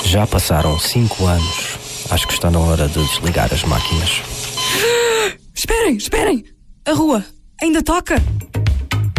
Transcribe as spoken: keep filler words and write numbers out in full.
Já passaram cinco anos. Acho que está na hora de desligar as máquinas. Esperem, esperem! A rua ainda toca!